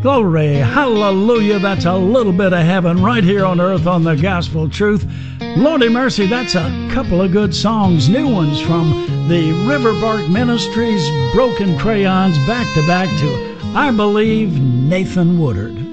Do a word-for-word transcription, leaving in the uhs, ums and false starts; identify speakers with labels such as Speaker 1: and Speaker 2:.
Speaker 1: Glory, hallelujah, that's a little bit of heaven right here on earth on the gospel truth. Lordy mercy, that's a couple of good songs, new ones from the Riverbark Ministries, Broken Crayons, back to back to, I believe, Nathan Woodard.